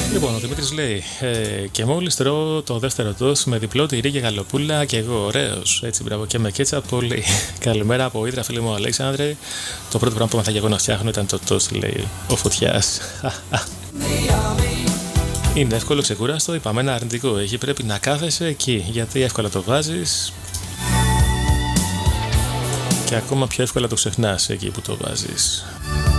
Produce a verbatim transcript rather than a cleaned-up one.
Λοιπόν, ο Δημήτρης λέει ε, και μόλις τρώω το δεύτερο τόστ με διπλό τυρί και γαλοπούλα και εγώ ωραίος. Έτσι, μπράβο, και με κέτσα πολύ. Καλημέρα από Ήτρα, φίλοι μου Αλέξανδρε. Το πρώτο πράγμα που έμαθα και εγώ να φτιάχνω ήταν το τόστ, λέει ο Φωτιάς. Είναι εύκολο, ξεκούραστο, είπαμε ένα αρνητικό. Εκεί πρέπει να κάθεσαι εκεί, γιατί εύκολα το βάζεις και ακόμα πιο εύκολα το ξεχνάς εκεί που το βάζεις.